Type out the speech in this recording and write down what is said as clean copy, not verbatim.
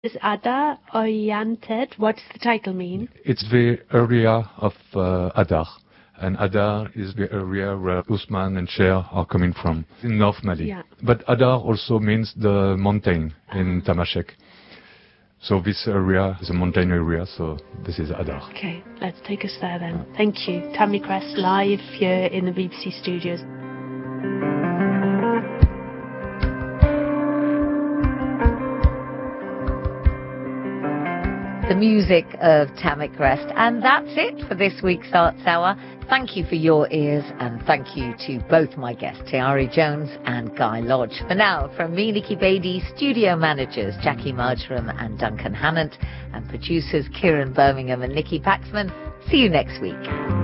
Is Adar oriented? What's the title mean? It's the area of Adar. And Adar is the area where Usman and Sher are coming from, in North Mali. Yeah. But Adar also means the mountain in Tamashek. So this area is a mountain area, so this is Adar. Okay, let's take us there then. Thank you. Tammy Crest live here in the BBC studios. The music of Tammy Crest. And that's it for this week's Arts Hour. Thank you for your ears, and thank you to both my guests, Tiari Jones and Guy Lodge. For now, from me, Nikki Beattie, studio managers Jackie Marjoram and Duncan Hannant, and producers Kieran Birmingham and Nikki Paxman, see you next week.